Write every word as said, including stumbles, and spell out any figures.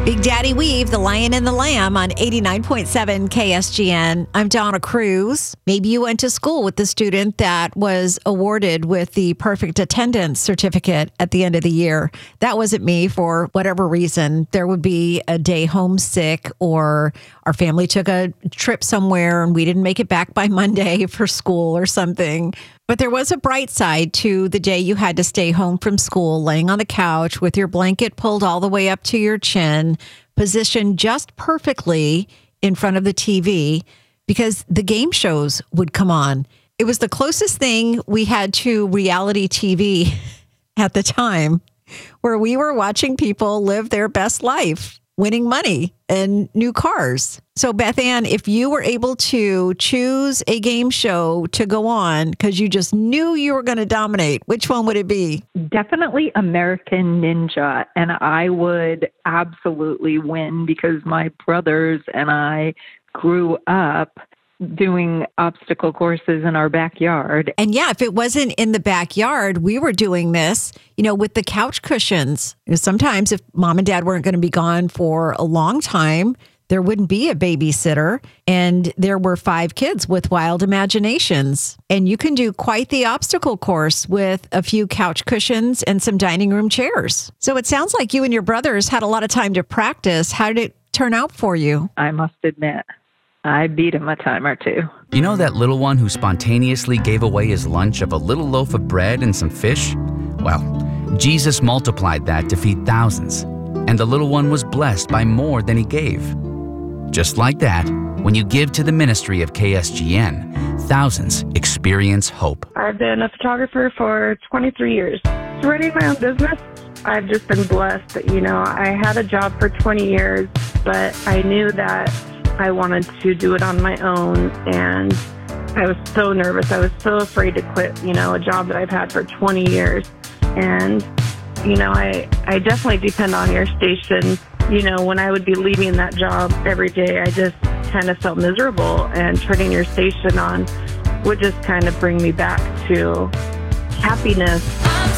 Big Daddy Weave, The Lion and the Lamb on eighty-nine point seven K S G N. I'm Donna Cruz. Maybe you went to school with the student that was awarded with the perfect attendance certificate at the end of the year. That wasn't me for whatever reason. There would be a day homesick, or our family took a trip somewhere and we didn't make it back by Monday for school or something. But there was a bright side to the day you had to stay home from school, laying on the couch with your blanket pulled all the way up to your chin, positioned just perfectly in front of the T V, because the game shows would come on. It was the closest thing we had to reality T V at the time, where we were watching people live their best life, winning money and new cars. So Beth Ann, if you were able to choose a game show to go on because you just knew you were going to dominate, which one would it be? Definitely American Ninja. And I would absolutely win because my brothers and I grew up doing obstacle courses in our backyard. And yeah, if it wasn't in the backyard, we were doing this, you know, with the couch cushions. You know, sometimes if mom and dad weren't going to be gone for a long time, there wouldn't be a babysitter. And there were five kids with wild imaginations. And you can do quite the obstacle course with a few couch cushions and some dining room chairs. So it sounds like you and your brothers had a lot of time to practice. How did it turn out for you? I must admit, I beat him a time or two. You know that little one who spontaneously gave away his lunch of a little loaf of bread and some fish? Well, Jesus multiplied that to feed thousands, and the little one was blessed by more than he gave. Just like that, when you give to the ministry of K S G N, thousands experience hope. I've been a photographer for twenty-three years. Running my own business, I've just been blessed. You know, I had a job for twenty years, but I knew that I wanted to do it on my own, and I was so nervous. I was so afraid to quit, you know, a job that I've had for twenty years. And, you know, I, I definitely depend on your station. You know, when I would be leaving that job every day, I just kind of felt miserable, and turning your station on would just kind of bring me back to happiness.